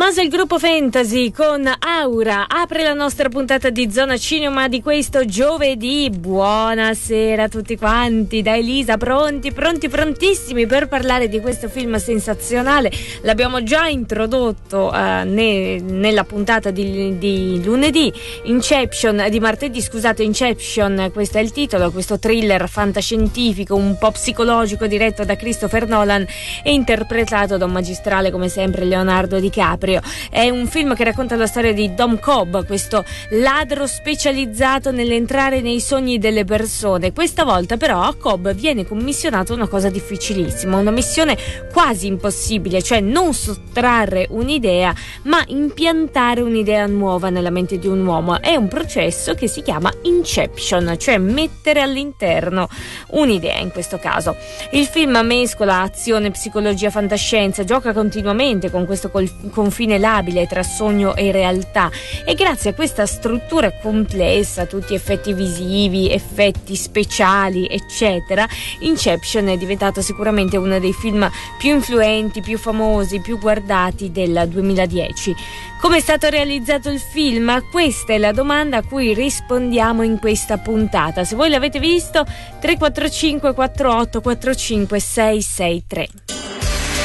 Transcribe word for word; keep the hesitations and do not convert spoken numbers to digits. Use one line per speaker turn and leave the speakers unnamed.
Tommaso il gruppo Fantasy con Aura apre la nostra puntata di Zona Cinema di questo giovedì. Buonasera a tutti quanti, da Elisa, pronti, pronti, prontissimi per parlare di questo film sensazionale. L'abbiamo già introdotto uh, ne, nella puntata di, di lunedì, Inception, di martedì, scusate, Inception, questo è il titolo, questo thriller fantascientifico, un po' psicologico, diretto da Christopher Nolan e interpretato da un magistrale come sempre Leonardo DiCaprio. È un film che racconta la storia di Dom Cobb, questo ladro specializzato nell'entrare nei sogni delle persone. Questa volta però a Cobb viene commissionata una cosa difficilissima, una missione quasi impossibile, cioè non sottrarre un'idea ma impiantare un'idea nuova nella mente di un uomo. È un processo che si chiama Inception, cioè mettere all'interno un'idea in questo caso. Il film mescola azione, psicologia, fantascienza, gioca continuamente con questo confine labile tra sogno e realtà, e grazie a questa struttura complessa, tutti effetti visivi, effetti speciali eccetera, Inception è diventato sicuramente uno dei film più influenti, più famosi, più guardati del duemiladieci. Come è stato realizzato il film? Questa è la domanda a cui rispondiamo in questa puntata. Se voi l'avete visto, tre quattro cinque quattro otto quattro cinque sei sei tre.